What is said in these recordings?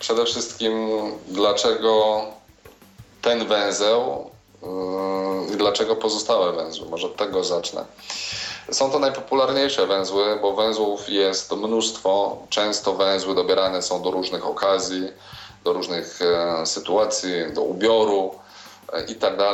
Przede wszystkim dlaczego ten węzeł i dlaczego pozostałe węzły? Może od tego zacznę. Są to najpopularniejsze węzły, bo węzłów jest mnóstwo. Często węzły dobierane są do różnych okazji, do różnych sytuacji, do ubioru itd.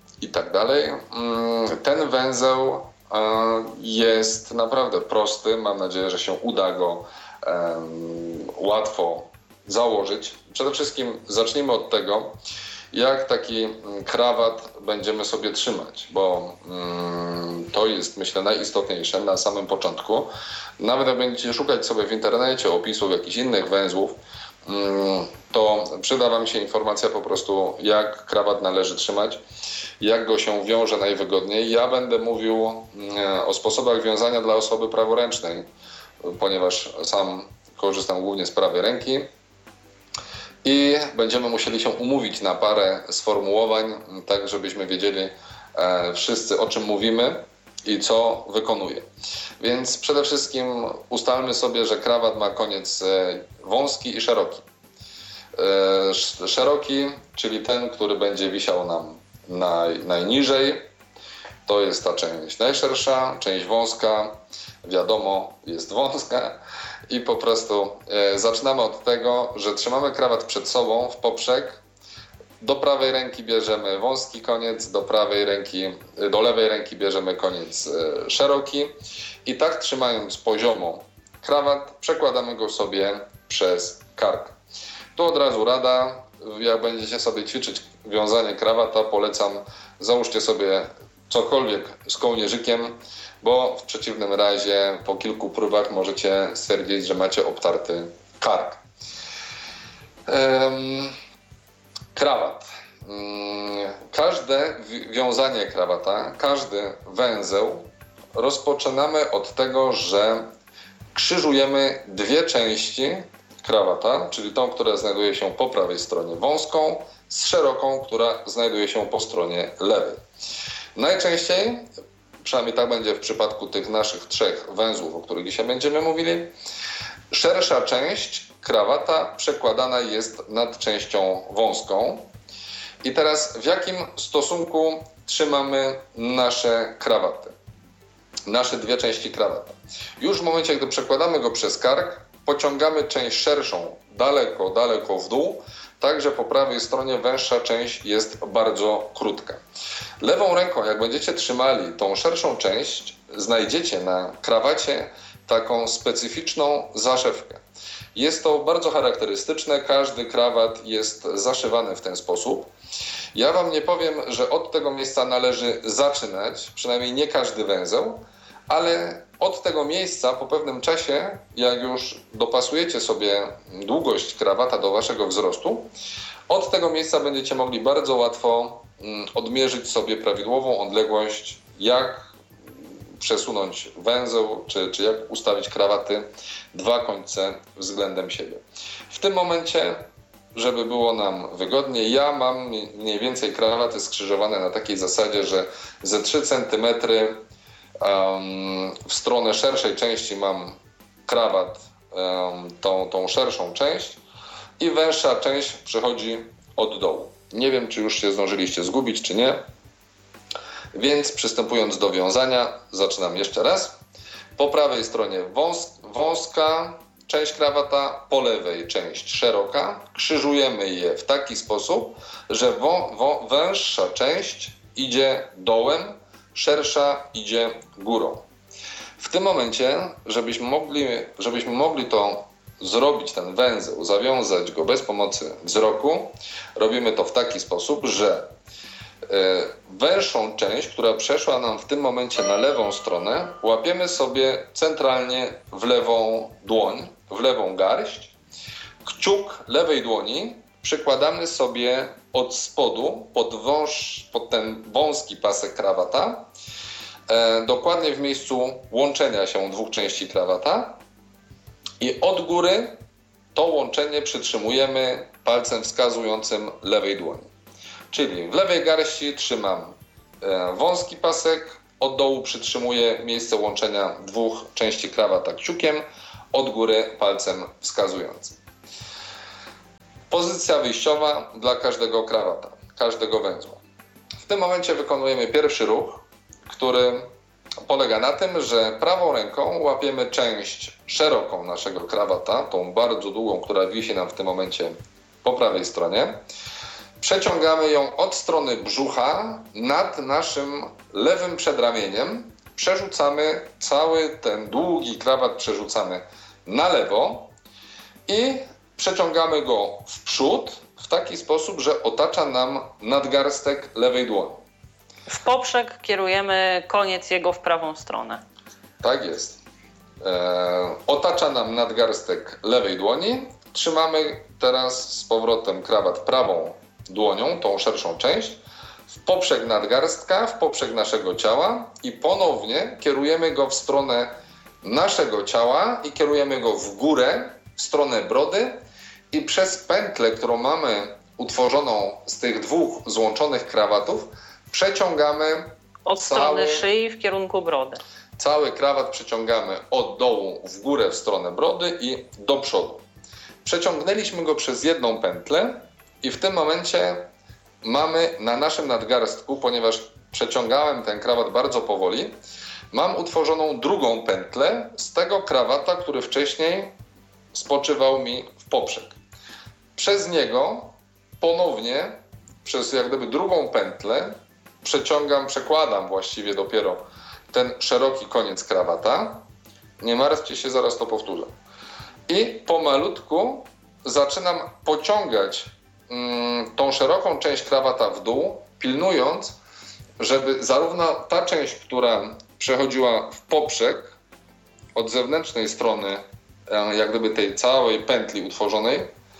Ten węzeł jest naprawdę prosty. Mam nadzieję, że się uda go łatwo założyć. Przede wszystkim zacznijmy od tego, jak taki krawat będziemy sobie trzymać, bo to jest, myślę, najistotniejsze na samym początku. Nawet jak będziecie szukać sobie w internecie opisów jakichś innych węzłów, to przyda Wam się informacja po prostu, jak krawat należy trzymać, jak go się wiąże najwygodniej. Ja będę mówił o sposobach wiązania dla osoby praworęcznej, ponieważ sam korzystam głównie z prawej ręki. I będziemy musieli się umówić na parę sformułowań, tak żebyśmy wiedzieli wszyscy, o czym mówimy i co wykonuje. Więc przede wszystkim ustalmy sobie, że krawat ma koniec wąski i szeroki. Szeroki, czyli ten, który będzie wisiał nam najniżej. To jest ta część najszersza, część wąska, wiadomo, jest wąska. I po prostu zaczynamy od tego, że trzymamy krawat przed sobą w poprzek. Do prawej ręki bierzemy wąski koniec, do lewej ręki bierzemy koniec szeroki. I tak trzymając poziomo krawat, przekładamy go sobie przez kark. Tu od razu rada, jak będziecie sobie ćwiczyć wiązanie krawata, polecam, załóżcie sobie cokolwiek z kołnierzykiem, bo w przeciwnym razie po kilku próbach możecie stwierdzić, że macie obtarty kark. Krawat. Każde wiązanie krawata, każdy węzeł rozpoczynamy od tego, że krzyżujemy dwie części krawata, czyli tą, która znajduje się po prawej stronie wąską, z szeroką, która znajduje się po stronie lewej. Najczęściej, przynajmniej tak będzie w przypadku tych naszych trzech węzłów, o których dzisiaj będziemy mówili, szersza część krawata przekładana jest nad częścią wąską. I teraz w jakim stosunku trzymamy nasze krawaty? Nasze dwie części krawata. Już w momencie, gdy przekładamy go przez kark, pociągamy część szerszą daleko w dół, tak że po prawej stronie węższa część jest bardzo krótka. Lewą ręką, jak będziecie trzymali tą szerszą część, znajdziecie na krawacie taką specyficzną zaszewkę. Jest to bardzo charakterystyczne, każdy krawat jest zaszywany w ten sposób. Ja Wam nie powiem, że od tego miejsca należy zaczynać, przynajmniej nie każdy węzeł, ale od tego miejsca po pewnym czasie, jak już dopasujecie sobie długość krawata do Waszego wzrostu, od tego miejsca będziecie mogli bardzo łatwo odmierzyć sobie prawidłową odległość, jak przesunąć węzeł, czy jak ustawić krawaty, dwa końce względem siebie. W tym momencie, żeby było nam wygodniej, ja mam mniej więcej krawaty skrzyżowane na takiej zasadzie, że ze 3 cm w stronę szerszej części mam krawat, tą szerszą część, i węższa część przechodzi od dołu. Nie wiem, czy już się zdążyliście zgubić, czy nie. Więc przystępując do wiązania, zaczynam jeszcze raz. Po prawej stronie wąska część krawata, po lewej część szeroka. Krzyżujemy je w taki sposób, że węższa część idzie dołem, szersza idzie górą. W tym momencie, żebyśmy mogli to zrobić, ten węzeł, zawiązać go bez pomocy wzroku, robimy to w taki sposób, że węższą część, która przeszła nam w tym momencie na lewą stronę, łapiemy sobie centralnie w lewą dłoń, w lewą garść. Kciuk lewej dłoni przykładamy sobie od spodu pod ten wąski pasek krawata, dokładnie w miejscu łączenia się dwóch części krawata, i od góry to łączenie przytrzymujemy palcem wskazującym lewej dłoni. Czyli w lewej garści trzymam wąski pasek, od dołu przytrzymuję miejsce łączenia dwóch części krawata kciukiem, od góry palcem wskazującym. Pozycja wyjściowa dla każdego krawata, każdego węzła. W tym momencie wykonujemy pierwszy ruch, który polega na tym, że prawą ręką łapiemy część szeroką naszego krawata, tą bardzo długą, która wisi nam w tym momencie po prawej stronie. Przeciągamy ją od strony brzucha nad naszym lewym przedramieniem. Przerzucamy cały ten długi krawat, przerzucamy na lewo i przeciągamy go w przód w taki sposób, że otacza nam nadgarstek lewej dłoni. W poprzek kierujemy koniec jego w prawą stronę. Tak jest. Otacza nam nadgarstek lewej dłoni. Trzymamy teraz z powrotem krawat prawą dłonią, tą szerszą część, w poprzek nadgarstka, w poprzek naszego ciała i ponownie kierujemy go w stronę naszego ciała i kierujemy go w górę, w stronę brody i przez pętlę, którą mamy utworzoną z tych dwóch złączonych krawatów, przeciągamy od strony szyi w kierunku brody. Cały krawat przeciągamy od dołu w górę w stronę brody i do przodu. Przeciągnęliśmy go przez jedną pętlę i w tym momencie mamy na naszym nadgarstku, ponieważ przeciągałem ten krawat bardzo powoli, mam utworzoną drugą pętlę z tego krawata, który wcześniej spoczywał mi w poprzek. Przez niego ponownie, przez jak gdyby drugą pętlę przekładam właściwie dopiero ten szeroki koniec krawata. Nie martwcie się, zaraz to powtórzę. I pomalutku zaczynam pociągać tą szeroką część krawata w dół, pilnując, żeby zarówno ta część, która przechodziła w poprzek od zewnętrznej strony, jak gdyby tej całej pętli utworzonej,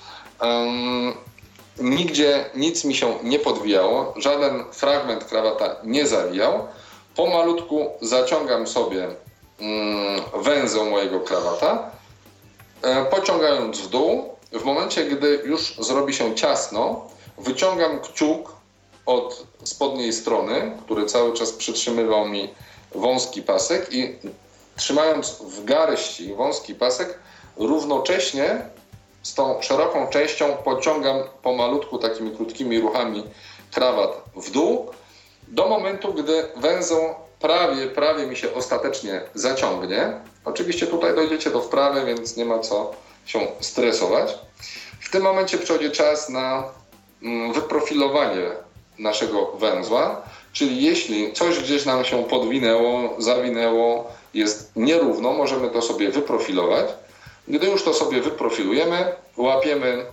nigdzie nic mi się nie podwijało, żaden fragment krawata nie zawijał. Pomalutku zaciągam sobie węzeł mojego krawata, pociągając w dół. W momencie, gdy już zrobi się ciasno, wyciągam kciuk od spodniej strony, który cały czas przytrzymywał mi wąski pasek i trzymając w garści wąski pasek, równocześnie z tą szeroką częścią pociągam pomalutku takimi krótkimi ruchami krawat w dół do momentu, gdy węzeł prawie mi się ostatecznie zaciągnie. Oczywiście tutaj dojdziecie do wprawy, więc nie ma co się stresować. W tym momencie przychodzi czas na wyprofilowanie naszego węzła, czyli jeśli coś gdzieś nam się podwinęło, zawinęło, jest nierówno, możemy to sobie wyprofilować. Gdy już to sobie wyprofilujemy, łapiemy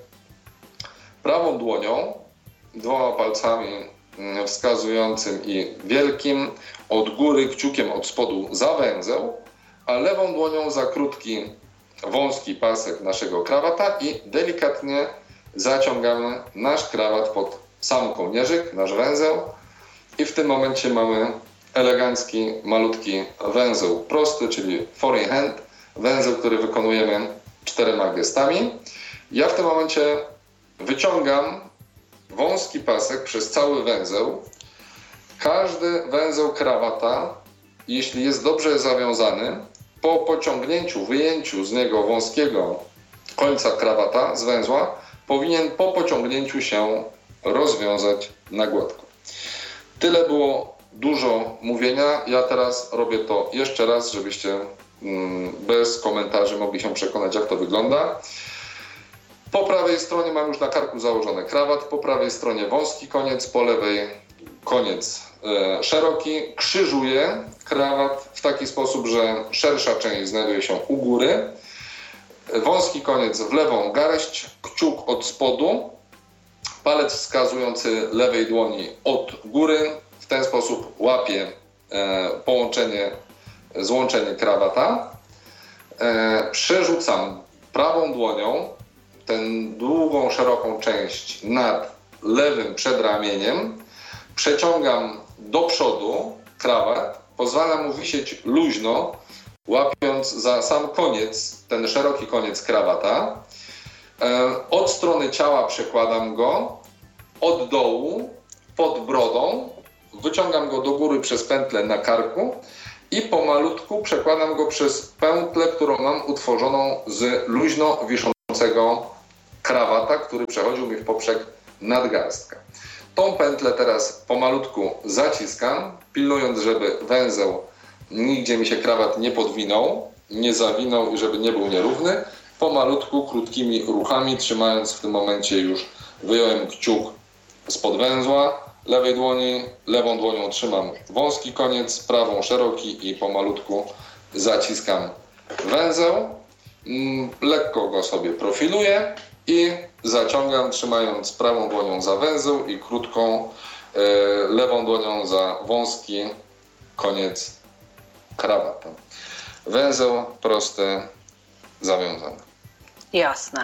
prawą dłonią, dwoma palcami wskazującym i wielkim, od góry kciukiem od spodu za węzeł, a lewą dłonią za krótki, wąski pasek naszego krawata i delikatnie zaciągamy nasz krawat pod sam kołnierzyk, nasz węzeł i w tym momencie mamy elegancki, malutki węzeł prosty, czyli four in hand, węzeł, który wykonujemy 4 gestami. Ja w tym momencie wyciągam wąski pasek przez cały węzeł. Każdy węzeł krawata, jeśli jest dobrze zawiązany, po pociągnięciu, wyjęciu z niego wąskiego końca krawata z węzła, powinien po pociągnięciu się rozwiązać na gładko. Tyle było dużo mówienia. Ja teraz robię to jeszcze raz, żebyście bez komentarzy mogli się przekonać, jak to wygląda. Po prawej stronie mam już na karku założony krawat, po prawej stronie wąski koniec, po lewej koniec szeroki. Krzyżuję krawat w taki sposób, że szersza część znajduje się u góry. Wąski koniec w lewą garść, kciuk od spodu, palec wskazujący lewej dłoni od góry. W ten sposób łapię złączenie krawata. Przerzucam prawą dłonią tę długą, szeroką część nad lewym przedramieniem. Przeciągam do przodu krawat, pozwalam mu wisieć luźno, łapiąc za sam koniec, ten szeroki koniec krawata. Od strony ciała przekładam go, od dołu, pod brodą, wyciągam go do góry przez pętlę na karku i pomalutku przekładam go przez pętlę, którą mam utworzoną z luźno wiszącego krawata, który przechodził mi w poprzek nadgarstka. Tą pętlę teraz pomalutku zaciskam, pilnując, żeby węzeł nigdzie mi się krawat nie podwinął, nie zawinął i żeby nie był nierówny. Pomalutku, krótkimi ruchami, trzymając w tym momencie już, wyjąłem kciuk spod węzła lewej dłoni, lewą dłonią trzymam wąski koniec, prawą szeroki i pomalutku zaciskam węzeł. Lekko go sobie profiluję i zaciągam, trzymając prawą dłonią za węzeł i krótką lewą dłonią za wąski koniec krawata. Węzeł prosty, zawiązany. Jasne.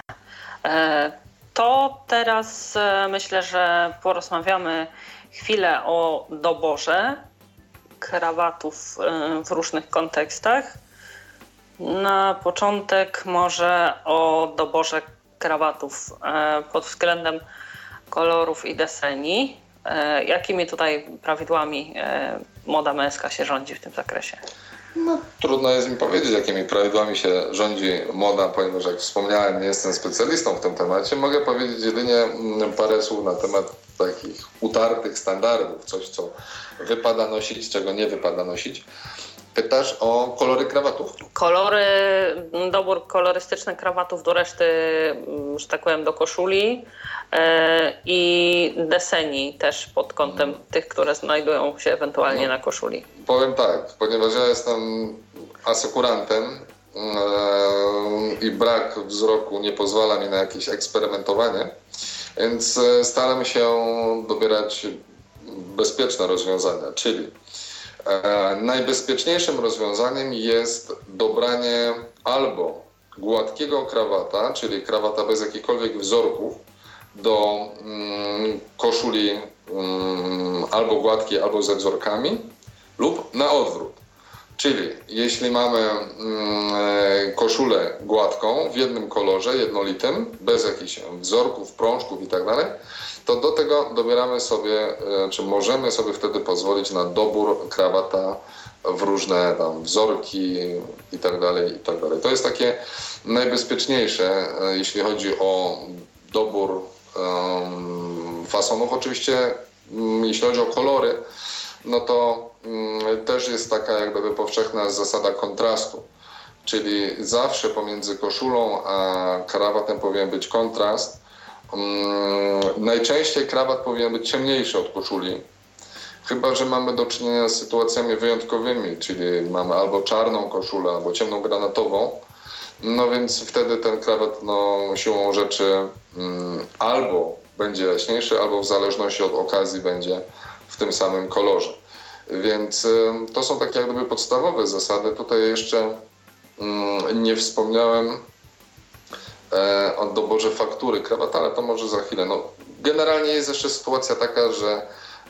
To teraz myślę, że porozmawiamy chwilę o doborze krawatów w różnych kontekstach. Na początek może o doborze krawatów pod względem kolorów i deseni. Jakimi tutaj prawidłami moda męska się rządzi w tym zakresie? No, trudno jest mi powiedzieć, jakimi prawidłami się rządzi moda, ponieważ jak wspomniałem, nie jestem specjalistą w tym temacie. Mogę powiedzieć jedynie parę słów na temat takich utartych standardów, coś co wypada nosić, czego nie wypada nosić. Pytasz o kolory krawatów? Dobór kolorystyczny krawatów do reszty, że tak powiem, do koszuli i deseni też pod kątem tych, które znajdują się ewentualnie na koszuli. Powiem tak, ponieważ ja jestem asekurantem i brak wzroku nie pozwala mi na jakieś eksperymentowanie, więc staram się dobierać bezpieczne rozwiązania, czyli najbezpieczniejszym rozwiązaniem jest dobranie albo gładkiego krawata, czyli krawata bez jakichkolwiek wzorków do koszuli albo gładkiej, albo ze wzorkami, lub na odwrót. Czyli jeśli mamy koszulę gładką w jednym kolorze, jednolitym, bez jakichś wzorków, prążków i tak dalej, to do tego dobieramy sobie, czy możemy sobie wtedy pozwolić na dobór krawata w różne tam wzorki i tak dalej, i tak dalej. To jest takie najbezpieczniejsze, jeśli chodzi o dobór fasonów. Oczywiście, jeśli chodzi o kolory, no to też jest taka jak gdyby powszechna zasada kontrastu. Czyli zawsze pomiędzy koszulą a krawatem powinien być kontrast. Najczęściej krawat powinien być ciemniejszy od koszuli, chyba że mamy do czynienia z sytuacjami wyjątkowymi, czyli mamy albo czarną koszulę, albo ciemną granatową. No więc wtedy ten krawat siłą rzeczy albo będzie jaśniejszy, albo w zależności od okazji będzie w tym samym kolorze. Więc to są takie jak gdyby podstawowe zasady. Tutaj jeszcze nie wspomniałem o doborze faktury krawata, ale to może za chwilę. Generalnie jest jeszcze sytuacja taka, że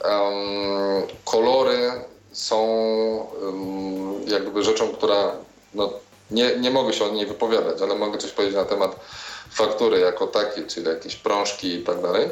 kolory są jakby rzeczą, która nie mogę się o niej wypowiadać, ale mogę coś powiedzieć na temat faktury jako takiej, czyli jakieś prążki i tak dalej.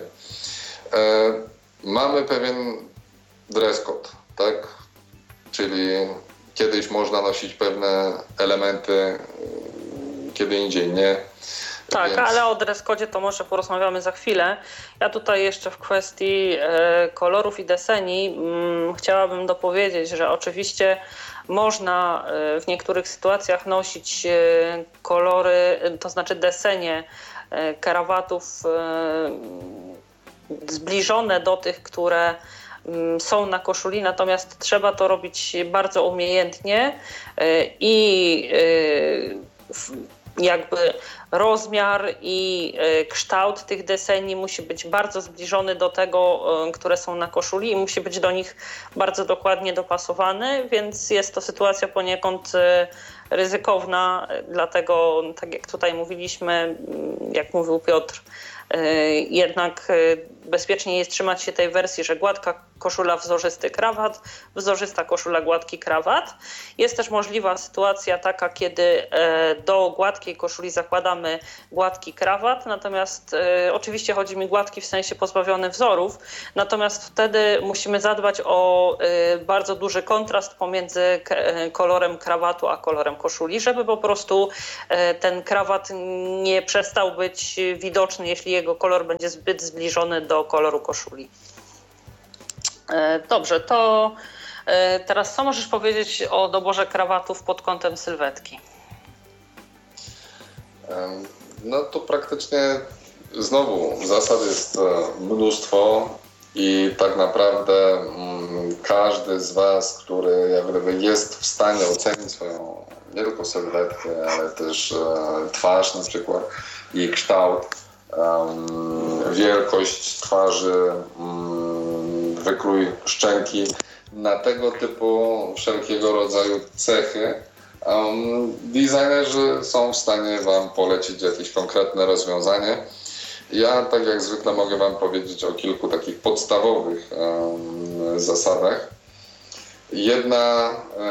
Mamy pewien dress code, tak? Czyli kiedyś można nosić pewne elementy, kiedy indziej nie. Tak, Więc... ale o dress codzie to może porozmawiamy za chwilę. Ja tutaj jeszcze w kwestii kolorów i deseni chciałabym dopowiedzieć, że oczywiście można w niektórych sytuacjach nosić kolory, to znaczy desenie krawatów zbliżone do tych, które są na koszuli, natomiast trzeba to robić bardzo umiejętnie i jakby rozmiar i kształt tych deseni musi być bardzo zbliżony do tego, które są na koszuli i musi być do nich bardzo dokładnie dopasowany, więc jest to sytuacja poniekąd ryzykowna, dlatego tak jak tutaj mówiliśmy, jak mówił Piotr, jednak bezpiecznie jest trzymać się tej wersji, że gładka koszula, wzorzysty krawat, wzorzysta koszula, gładki krawat. Jest też możliwa sytuacja taka, kiedy do gładkiej koszuli zakładamy gładki krawat, natomiast oczywiście chodzi mi gładki w sensie pozbawiony wzorów, natomiast wtedy musimy zadbać o bardzo duży kontrast pomiędzy kolorem krawatu a kolorem koszuli, żeby po prostu ten krawat nie przestał być widoczny, jeśli jego kolor będzie zbyt zbliżony do koloru koszuli. Dobrze, to teraz co możesz powiedzieć o doborze krawatów pod kątem sylwetki? No to praktycznie znowu zasad jest mnóstwo i tak naprawdę każdy z Was, który jak gdyby jest w stanie ocenić swoją nie tylko sylwetkę, ale też twarz na przykład, jej kształt, wielkość twarzy, wykrój szczęki, na tego typu wszelkiego rodzaju cechy designerzy są w stanie Wam polecić jakieś konkretne rozwiązanie. Ja tak jak zwykle mogę Wam powiedzieć o kilku takich podstawowych zasadach. Jedna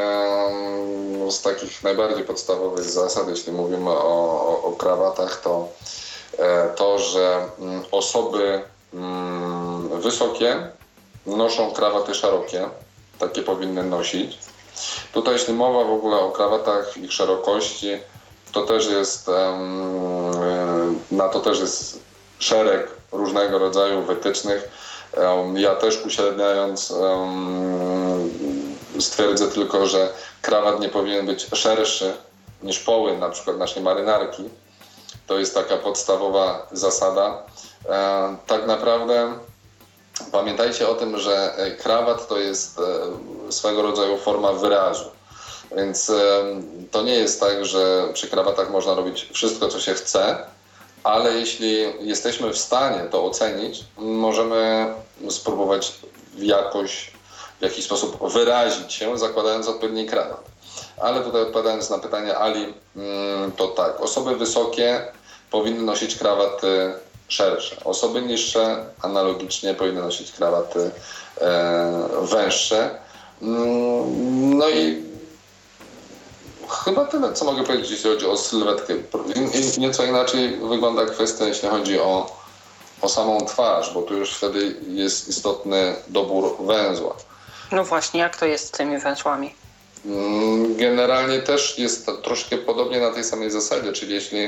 z takich najbardziej podstawowych zasad, jeśli mówimy o krawatach, to, że osoby wysokie noszą krawaty szerokie, takie powinny nosić. Tutaj jeśli mowa w ogóle o krawatach, ich szerokości, to też jest, na to też jest szereg różnego rodzaju wytycznych. Ja też uśredniając stwierdzę tylko, że krawat nie powinien być szerszy niż poły na przykład naszej marynarki. To jest taka podstawowa zasada. Tak naprawdę pamiętajcie o tym, że krawat to jest swego rodzaju forma wyrazu. Więc to nie jest tak, że przy krawatach można robić wszystko, co się chce, ale jeśli jesteśmy w stanie to ocenić, możemy spróbować w jakiś sposób wyrazić się, zakładając odpowiedni krawat. Ale tutaj odpowiadając na pytanie Ali, to tak, osoby wysokie powinny nosić krawaty szersze. Osoby niższe analogicznie powinny nosić krawaty węższe. No i chyba tyle, co mogę powiedzieć, jeśli chodzi o sylwetkę. I nieco inaczej wygląda kwestia, jeśli chodzi o samą twarz, bo tu już wtedy jest istotny dobór węzła. No właśnie, jak to jest z tymi węzłami? Generalnie też jest troszkę podobnie na tej samej zasadzie, czyli jeśli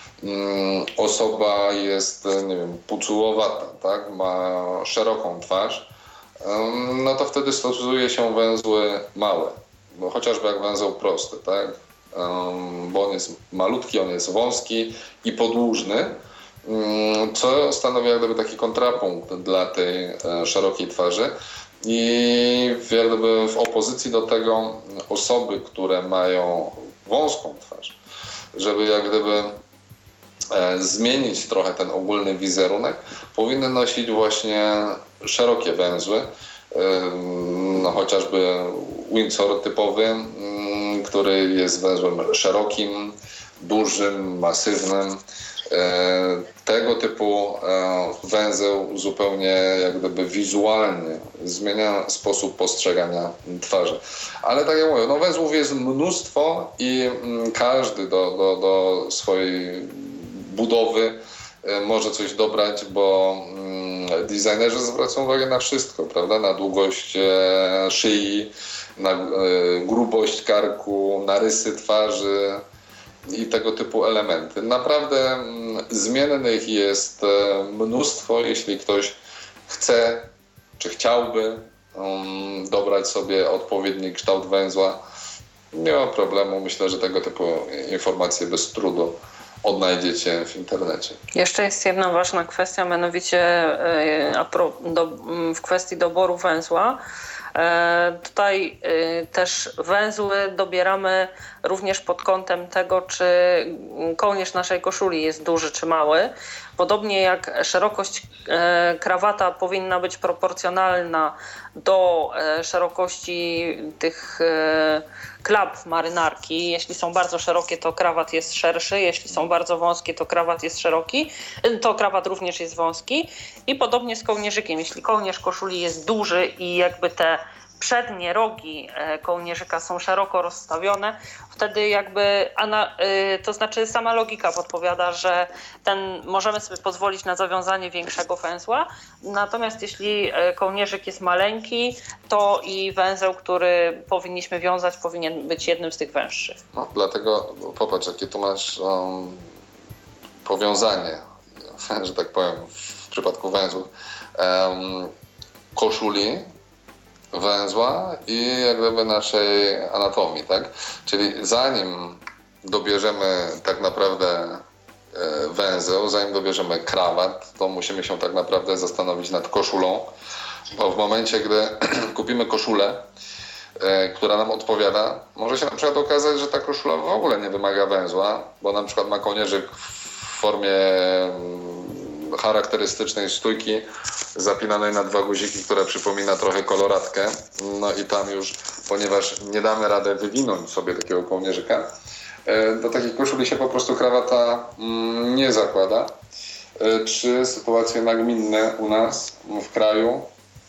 osoba jest, nie wiem, pucułowata, tak, ma szeroką twarz, no to wtedy stosuje się węzły małe, bo chociażby jak węzeł prosty, tak, bo on jest malutki, on jest wąski i podłużny, co stanowi jak gdyby taki kontrapunkt dla tej szerokiej twarzy. I jak gdyby w opozycji do tego osoby, które mają wąską twarz, żeby jak gdyby zmienić trochę ten ogólny wizerunek, powinny nosić właśnie szerokie węzły, no chociażby Windsor typowy, który jest węzłem szerokim, dużym, masywnym. Tego typu węzeł zupełnie jak gdyby wizualnie zmienia sposób postrzegania twarzy. Ale tak jak mówię, no węzłów jest mnóstwo i każdy do swojej budowy może coś dobrać, bo designerzy zwracają uwagę na wszystko, prawda? Na długość szyi, na grubość karku, na rysy twarzy i tego typu elementy. Naprawdę zmiennych jest mnóstwo. Jeśli ktoś chce, czy chciałby dobrać sobie odpowiedni kształt węzła, nie ma problemu. Myślę, że tego typu informacje bez trudu odnajdziecie w internecie. Jeszcze jest jedna ważna kwestia, mianowicie w kwestii doboru węzła. Tutaj też węzły dobieramy również pod kątem tego, czy kołnierz naszej koszuli jest duży czy mały, Podobnie jak szerokość krawata powinna być proporcjonalna do szerokości tych klap marynarki. Jeśli są bardzo szerokie, to krawat jest szerszy, jeśli są bardzo wąskie, to krawat jest szeroki, to krawat również jest wąski. I podobnie z kołnierzykiem. Jeśli kołnierz koszuli jest duży i jakby te przednie rogi kołnierzyka są szeroko rozstawione, wtedy to znaczy sama logika podpowiada, że możemy sobie pozwolić na zawiązanie większego węzła, natomiast jeśli kołnierzyk jest maleńki, to i węzeł, który powinniśmy wiązać, powinien być jednym z tych węższych. No, dlatego popatrz, jakie tu masz powiązanie, że tak powiem, w przypadku węzłów, koszuli, węzła i jak gdyby naszej anatomii, tak? Czyli zanim dobierzemy tak naprawdę węzeł, zanim dobierzemy krawat, to musimy się tak naprawdę zastanowić nad koszulą, bo w momencie, gdy kupimy koszulę, która nam odpowiada, może się na przykład okazać, że ta koszula w ogóle nie wymaga węzła, bo na przykład ma kołnierzyk w formie charakterystycznej stójki zapinanej na 2 guziki, która przypomina trochę koloratkę. No i tam już, ponieważ nie damy rady wywinąć sobie takiego kołnierzyka, do takiej koszuli się po prostu krawata nie zakłada. Czy sytuacje nagminne u nas w kraju,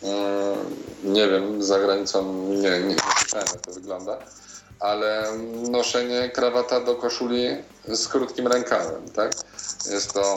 nie wiem, za granicą nie wiem, jak to wygląda, ale noszenie krawata do koszuli z krótkim rękawem, tak? Jest to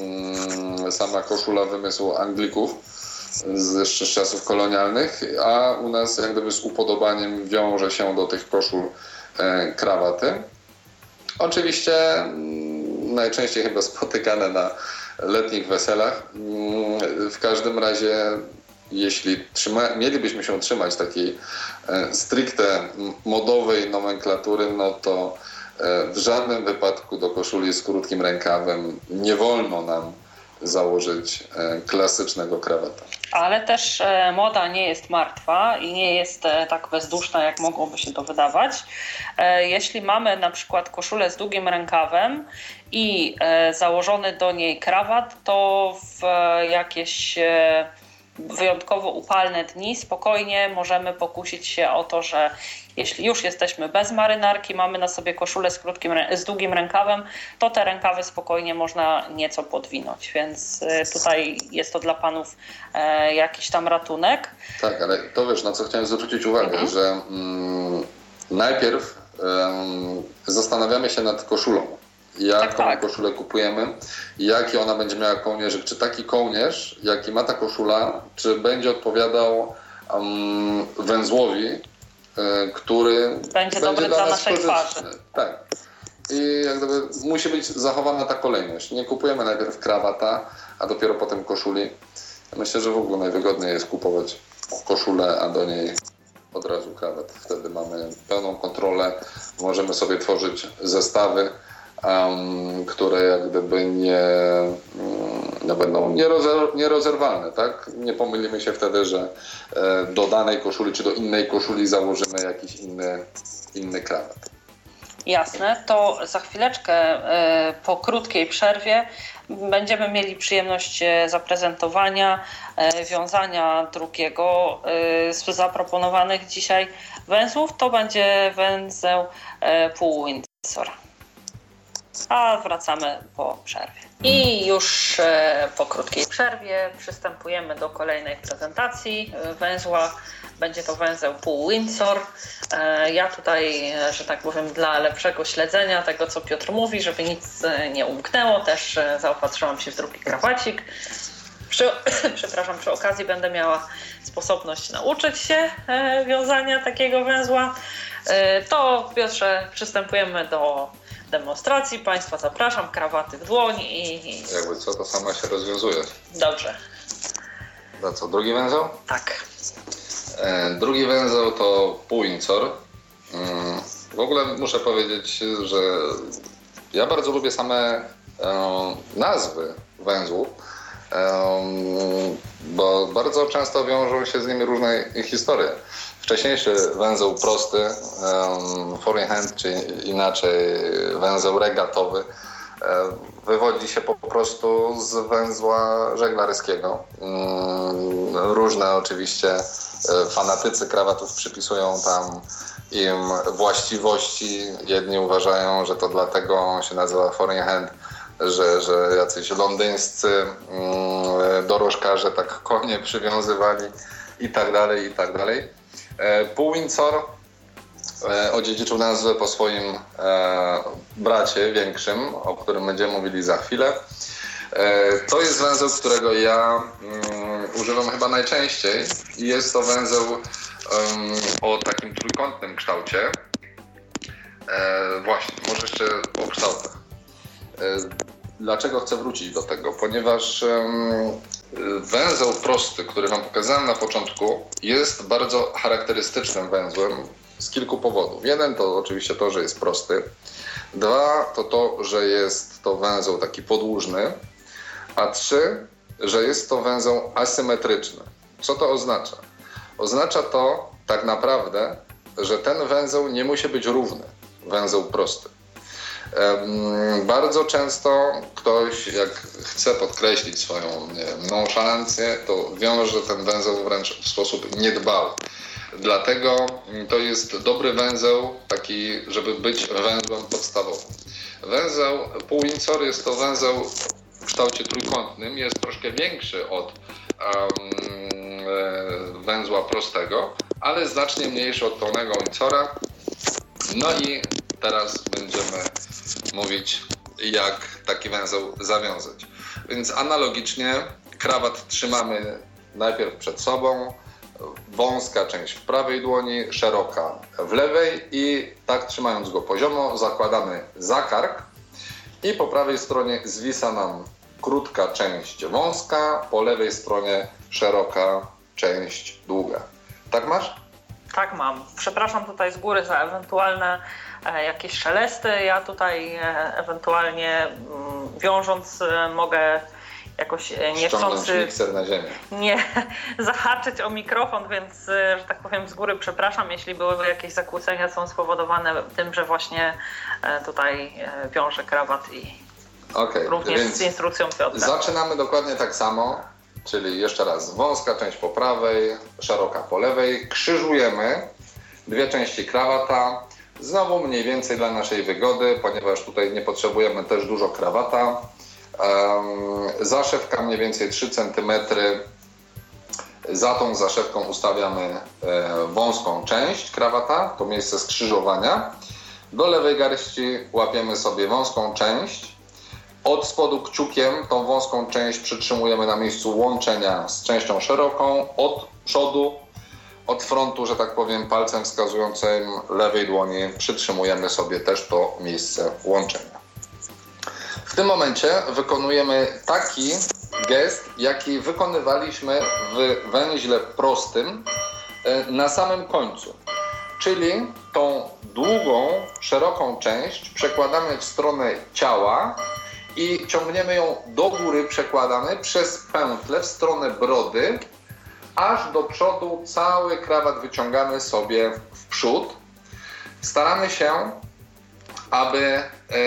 sama koszula wymysłu Anglików jeszcze z czasów kolonialnych, a u nas jak gdyby z upodobaniem wiąże się do tych koszul krawaty. Oczywiście najczęściej chyba spotykane na letnich weselach. W każdym razie, jeśli mielibyśmy się trzymać takiej stricte modowej nomenklatury, no to w żadnym wypadku do koszuli z krótkim rękawem nie wolno nam założyć klasycznego krawata. Ale też moda nie jest martwa i nie jest tak bezduszna, jak mogłoby się to wydawać. Jeśli mamy na przykład koszulę z długim rękawem i założony do niej krawat, to w jakieś wyjątkowo upalne dni spokojnie możemy pokusić się o to, że jeśli już jesteśmy bez marynarki, mamy na sobie koszulę z długim rękawem, to te rękawy spokojnie można nieco podwinąć, więc tutaj jest to dla panów jakiś tam ratunek. Tak, ale to wiesz, na co chciałem zwrócić uwagę, że najpierw zastanawiamy się nad koszulą. Jaką koszulę kupujemy, jaki ona będzie miała kołnierzyk, czy taki kołnierz, jaki ma ta koszula, czy będzie odpowiadał węzłowi, który będzie dobry dla naszej twarzy. Tak. I jak gdyby musi być zachowana ta kolejność. Nie kupujemy najpierw krawata, a dopiero potem koszuli. Myślę, że w ogóle najwygodniej jest kupować koszulę, a do niej od razu krawat. Wtedy mamy pełną kontrolę, możemy sobie tworzyć zestawy, które jak gdyby będą nierozerwalne, tak? Nie pomylimy się wtedy, że do danej koszuli czy do innej koszuli założymy jakiś inny krawat. Jasne, to za chwileczkę po krótkiej przerwie będziemy mieli przyjemność zaprezentowania wiązania drugiego z zaproponowanych dzisiaj węzłów. To będzie węzeł pół Windsor. A wracamy po przerwie. I już po krótkiej przerwie przystępujemy do kolejnej prezentacji węzła. Będzie to węzeł pół Windsor. Ja tutaj, że tak powiem, dla lepszego śledzenia tego, co Piotr mówi, żeby nic nie umknęło, też zaopatrzyłam się w drugi krawacik. Przy okazji będę miała sposobność nauczyć się wiązania takiego węzła. To, Piotrze, przystępujemy do demonstracji. Państwa zapraszam, krawaty w dłoń i... Jakby co, to sama się rozwiązuje. Dobrze. A co, drugi węzeł? Tak. Drugi węzeł to pół Windsor. W ogóle muszę powiedzieć, że ja bardzo lubię same nazwy węzłów, bo bardzo często wiążą się z nimi różne historie. Wcześniejszy węzeł prosty, four in hand, czy inaczej węzeł regatowy, wywodzi się po prostu z węzła żeglarskiego. Różne oczywiście fanatycy krawatów przypisują tam im właściwości. Jedni uważają, że to dlatego się nazywa four in hand, że jacyś londyńscy dorożkarze tak konie przywiązywali i tak dalej, i tak dalej. Pół Windsor odziedziczył nazwę po swoim bracie większym, o którym będziemy mówili za chwilę. To jest węzeł, którego ja używam chyba najczęściej i jest to węzeł o takim trójkątnym kształcie. Właśnie, może jeszcze o kształtach. Dlaczego chcę wrócić do tego? Ponieważ węzeł prosty, który wam pokazałem na początku, jest bardzo charakterystycznym węzłem z kilku powodów. Jeden to oczywiście to, że jest prosty. Dwa to to, że jest to węzeł taki podłużny. A trzy, że jest to węzeł asymetryczny. Co to oznacza? Oznacza to tak naprawdę, że ten węzeł nie musi być równy. Węzeł prosty. Bardzo często ktoś, jak chce podkreślić swoją nonszalancję, to wiąże ten węzeł wręcz w sposób niedbały. Dlatego to jest dobry węzeł, taki, żeby być węzłem podstawowym. Węzeł pół Windsor jest to węzeł w kształcie trójkątnym, jest troszkę większy od węzła prostego, ale znacznie mniejszy od pełnego Windsora. No i teraz będziemy mówić, jak taki węzeł zawiązać. Więc analogicznie krawat trzymamy najpierw przed sobą, wąska część w prawej dłoni, szeroka w lewej i tak trzymając go poziomo zakładamy za kark i po prawej stronie zwisa nam krótka część wąska, po lewej stronie szeroka część długa. Tak masz? Tak mam. Przepraszam tutaj z góry za ewentualne jakieś szelesty. Ja tutaj ewentualnie wiążąc mogę jakoś niechcący mikser na ziemię. Nie zahaczyć o mikrofon, więc że tak powiem z góry przepraszam, jeśli byłyby jakieś zakłócenia, są spowodowane tym, że właśnie tutaj wiążę krawat i również z instrukcją Piotra. Zaczynamy dokładnie tak samo, czyli jeszcze raz wąska część po prawej, szeroka po lewej, krzyżujemy dwie części krawata, znowu mniej więcej dla naszej wygody, ponieważ tutaj nie potrzebujemy też dużo krawata. Zaszewka mniej więcej 3 cm. Za tą zaszewką ustawiamy wąską część krawata, to miejsce skrzyżowania. Do lewej garści łapiemy sobie wąską część. Od spodu kciukiem tą wąską część przytrzymujemy na miejscu łączenia z częścią szeroką. Od przodu, od frontu, że tak powiem, palcem wskazującym lewej dłoni przytrzymujemy sobie też to miejsce łączenia. W tym momencie wykonujemy taki gest, jaki wykonywaliśmy w węźle prostym na samym końcu. Czyli tą długą, szeroką część przekładamy w stronę ciała i ciągniemy ją do góry, przekładamy przez pętlę w stronę brody, aż do przodu cały krawat wyciągamy sobie w przód. Staramy się, aby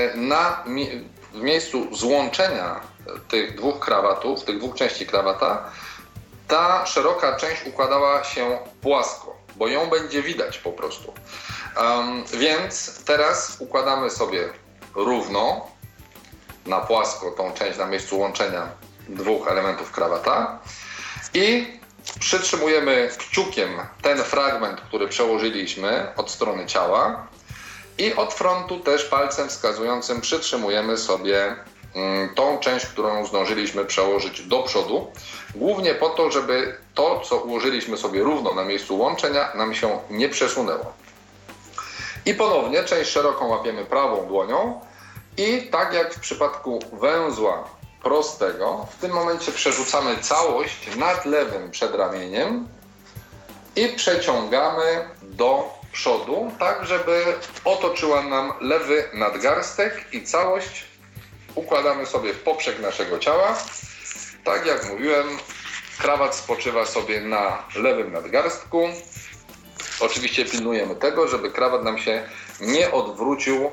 w miejscu złączenia tych dwóch krawatów, tych dwóch części krawata, ta szeroka część układała się płasko, bo ją będzie widać po prostu. Więc teraz układamy sobie równo, na płasko tą część na miejscu łączenia dwóch elementów krawata i przytrzymujemy kciukiem ten fragment, który przełożyliśmy od strony ciała i od frontu też palcem wskazującym przytrzymujemy sobie tą część, którą zdążyliśmy przełożyć do przodu, głównie po to, żeby to, co ułożyliśmy sobie równo na miejscu łączenia, nam się nie przesunęło. I ponownie część szeroką łapiemy prawą dłonią i tak jak w przypadku węzła prostego, w tym momencie przerzucamy całość nad lewym przedramieniem i przeciągamy do przodu, tak żeby otoczyła nam lewy nadgarstek i całość układamy sobie w poprzek naszego ciała. Tak jak mówiłem, krawat spoczywa sobie na lewym nadgarstku. Oczywiście pilnujemy tego, żeby krawat nam się nie odwrócił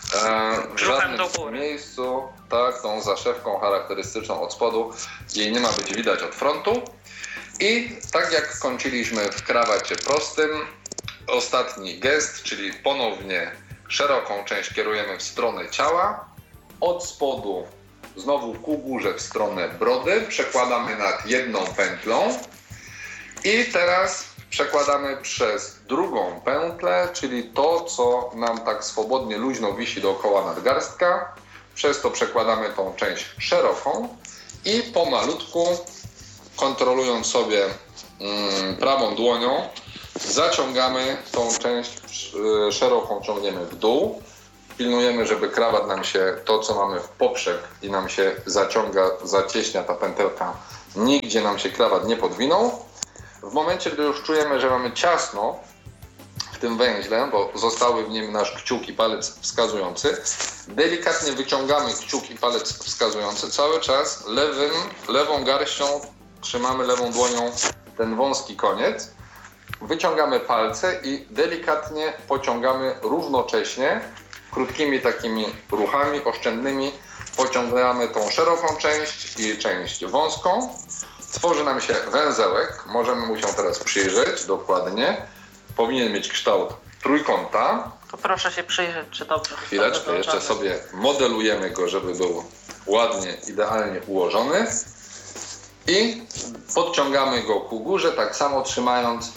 w żadnym miejscu, tak, tą zaszewką charakterystyczną od spodu jej nie ma być widać od frontu. I tak jak kończyliśmy w krawacie prostym, ostatni gest, czyli ponownie szeroką część kierujemy w stronę ciała, od spodu znowu ku górze w stronę brody, przekładamy nad jedną pętlą i teraz przekładamy przez drugą pętlę, czyli to, co nam tak swobodnie, luźno wisi dookoła nadgarstka. Przez to przekładamy tą część szeroką i pomalutku, kontrolując sobie prawą dłonią, zaciągamy tą część szeroką, ciągniemy w dół. Pilnujemy, żeby krawat nam się, to co mamy w poprzek i nam się zaciąga, zacieśnia ta pętelka, nigdzie nam się krawat nie podwinął. W momencie, gdy już czujemy, że mamy ciasno w tym węźle, bo zostały w nim nasz kciuk i palec wskazujący, delikatnie wyciągamy kciuk i palec wskazujący, cały czas lewą garścią trzymamy, lewą dłonią ten wąski koniec, wyciągamy palce i delikatnie pociągamy równocześnie, krótkimi takimi ruchami oszczędnymi, pociągamy tą szeroką część i część wąską. Tworzy nam się węzełek, możemy mu się teraz przyjrzeć dokładnie. Powinien mieć kształt trójkąta. To proszę się przyjrzeć, czy dobrze. Chwileczkę, jeszcze sobie modelujemy go, żeby był ładnie, idealnie ułożony. I podciągamy go ku górze, tak samo trzymając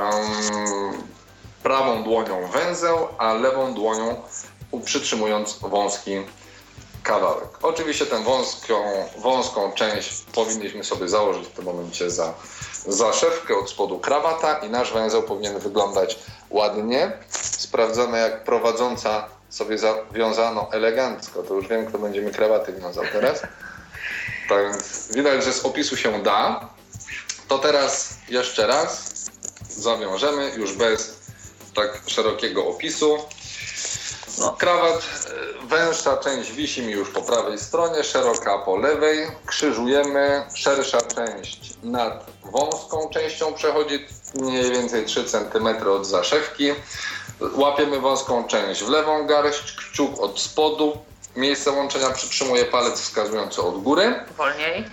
prawą dłonią węzeł, a lewą dłonią przytrzymując wąski kawałek. Oczywiście tę wąską część powinniśmy sobie założyć w tym momencie za zaszewkę od spodu krawata i nasz węzeł powinien wyglądać ładnie. Sprawdzamy, jak prowadząca sobie zawiązano elegancko. To już wiem, kto będzie mi krawaty wiązał teraz. Tak więc widać, że z opisu się da. To teraz jeszcze raz zawiążemy już bez tak szerokiego opisu. Krawat, węższa część wisi mi już po prawej stronie, szeroka po lewej. Krzyżujemy, szersza część nad wąską częścią przechodzi mniej więcej 3 cm od zaszewki. Łapiemy wąską część w lewą garść, kciuk od spodu. Miejsce łączenia przytrzymuje palec wskazujący od góry. Wolniej.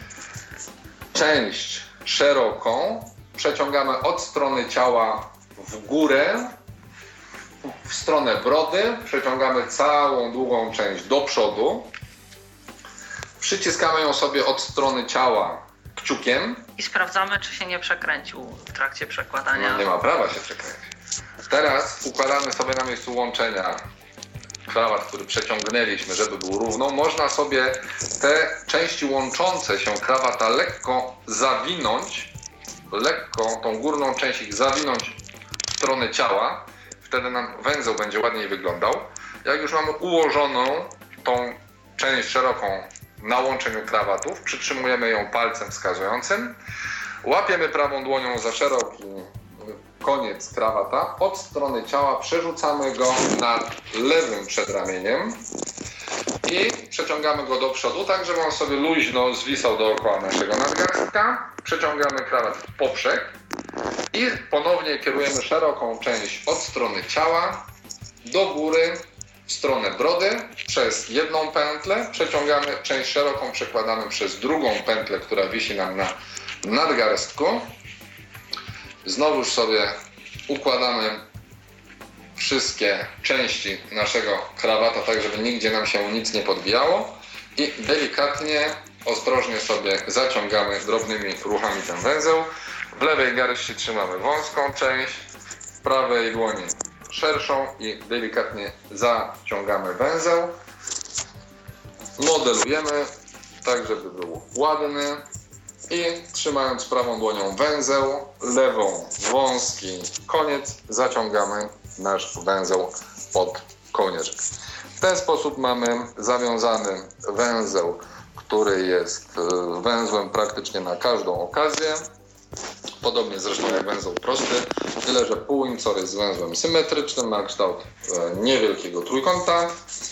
Część szeroką przeciągamy od strony ciała w górę, w stronę brody, przeciągamy całą długą część do przodu, przyciskamy ją sobie od strony ciała kciukiem i sprawdzamy, czy się nie przekręcił w trakcie przekładania. No, nie ma prawa się przekręcić. Teraz układamy sobie na miejscu łączenia krawat, który przeciągnęliśmy, żeby był równo. Można sobie te części łączące się krawata lekko zawinąć, lekko tą górną część ich zawinąć w stronę ciała. Wtedy nam węzeł będzie ładniej wyglądał. Jak już mamy ułożoną tą część szeroką na łączeniu krawatów, przytrzymujemy ją palcem wskazującym, łapiemy prawą dłonią za szeroki koniec krawata, od strony ciała przerzucamy go nad lewym przedramieniem i przeciągamy go do przodu, tak żeby on sobie luźno zwisał dookoła naszego nadgarstka. Przeciągamy krawat w poprzek i ponownie kierujemy szeroką część od strony ciała do góry w stronę brody przez jedną pętlę. Przeciągamy część szeroką, przekładamy przez drugą pętlę, która wisi nam na nadgarstku. Znowuż sobie układamy wszystkie części naszego krawata, tak żeby nigdzie nam się nic nie podbijało i delikatnie, ostrożnie sobie zaciągamy drobnymi ruchami ten węzeł. W lewej garści trzymamy wąską część, w prawej dłoni szerszą i delikatnie zaciągamy węzeł. Modelujemy tak, żeby był ładny i trzymając prawą dłonią węzeł, lewą wąski koniec, zaciągamy nasz węzeł pod kołnierzyk. W ten sposób mamy zawiązany węzeł, który jest węzłem praktycznie na każdą okazję. Podobnie zresztą jak węzeł prosty, tyle że półimcor jest węzłem symetrycznym, ma kształt niewielkiego trójkąta.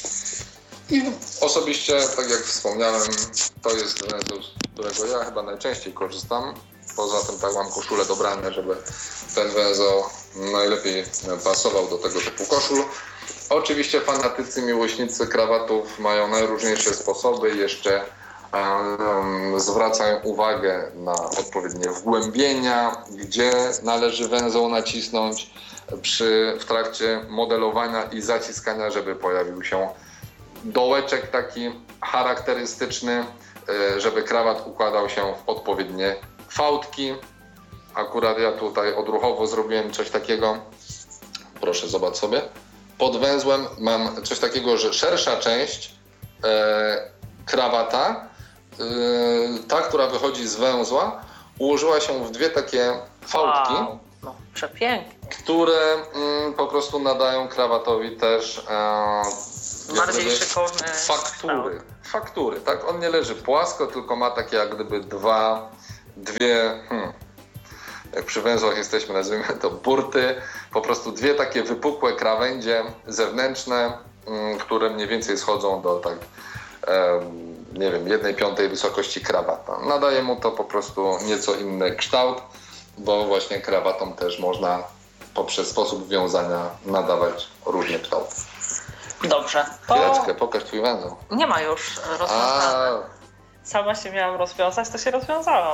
I osobiście, tak jak wspomniałem, to jest węzeł, z którego ja chyba najczęściej korzystam. Poza tym tak mam koszulę dobrane, żeby ten węzeł najlepiej pasował do tego typu koszul. Oczywiście fanatycy, miłośnicy krawatów mają najróżniejsze sposoby. Jeszcze zwracają uwagę na odpowiednie wgłębienia, gdzie należy węzeł nacisnąć w trakcie modelowania i zaciskania, żeby pojawił się dołeczek taki charakterystyczny, żeby krawat układał się w odpowiednie fałdki. Akurat ja tutaj odruchowo zrobiłem coś takiego. Proszę, zobacz sobie. Pod węzłem mam coś takiego, że szersza część krawata, ta, która wychodzi z węzła, ułożyła się w dwie takie fałdki. Wow. No, przepięknie. Które po prostu nadają krawatowi też Bardziej szykowne faktury, tak? On nie leży płasko, tylko ma takie jak gdyby dwie, jak przy węzłach jesteśmy, nazwijmy to burty, po prostu dwie takie wypukłe krawędzie zewnętrzne, które mniej więcej schodzą do tak, nie wiem, 1/5 wysokości krawata. Nadaje mu to po prostu nieco inny kształt, bo właśnie krawatom też można poprzez sposób wiązania nadawać różne kształty. Dobrze. Chwileczkę, pokaż twój węzeł. Nie ma już rozwiązania. Sama się miałam rozwiązać, to się rozwiązałam.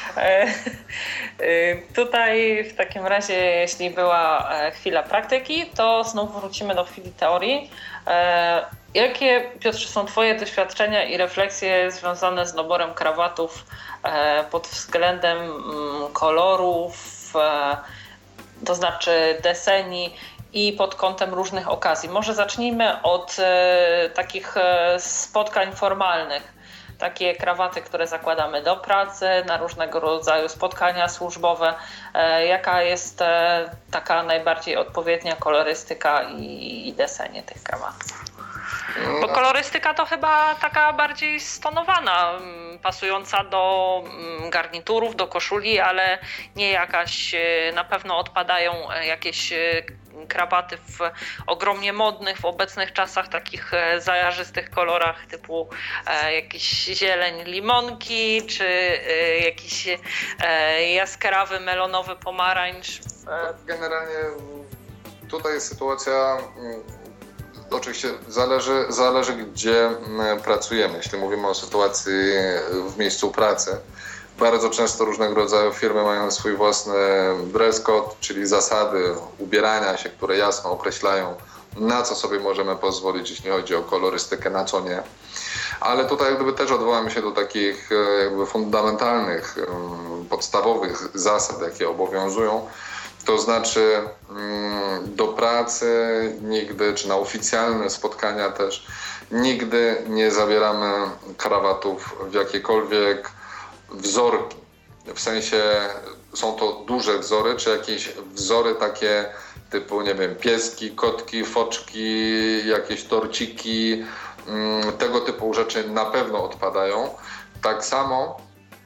Tutaj w takim razie, jeśli była chwila praktyki, to znów wrócimy do chwili teorii. Jakie, Piotrze, są twoje doświadczenia i refleksje związane z doborem krawatów pod względem kolorów, to znaczy deseni i pod kątem różnych okazji? Może zacznijmy od takich spotkań formalnych. Takie krawaty, które zakładamy do pracy, na różnego rodzaju spotkania służbowe. Jaka jest taka najbardziej odpowiednia kolorystyka i desenie tych krawatów? Bo kolorystyka to chyba taka bardziej stonowana, pasująca do garniturów, do koszuli, ale nie jakaś, na pewno odpadają jakieś krawaty w ogromnie modnych w obecnych czasach takich zajarzystych kolorach typu jakiś zieleń limonki, czy jakiś jaskrawy melonowy pomarańcz. Generalnie tutaj sytuacja oczywiście zależy gdzie pracujemy. Jeśli mówimy o sytuacji w miejscu pracy, bardzo często różnego rodzaju firmy mają swój własny dress code, czyli zasady ubierania się, które jasno określają, na co sobie możemy pozwolić, jeśli chodzi o kolorystykę, na co nie. Ale tutaj jak gdyby też odwołamy się do takich jakby fundamentalnych, podstawowych zasad, jakie obowiązują. To znaczy do pracy nigdy, czy na oficjalne spotkania też, nigdy nie zabieramy krawatów w jakiekolwiek wzorki. W sensie są to duże wzory, czy jakieś wzory takie typu, nie wiem, pieski, kotki, foczki, jakieś torciki, tego typu rzeczy na pewno odpadają. Tak samo